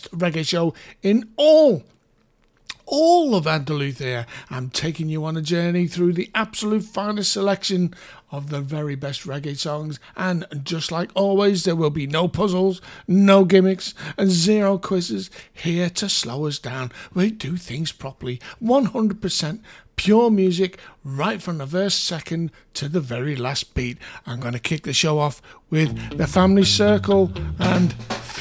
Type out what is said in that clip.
best reggae show in all of Andalou here. I'm taking you on a journey through the absolute finest selection of the very best reggae songs, and just like always, there will be no puzzles, no gimmicks, and zero quizzes here to slow us down. We do things properly, 100% pure music, right from the first second to the very last beat. I'm going to kick the show off with the Family Circle and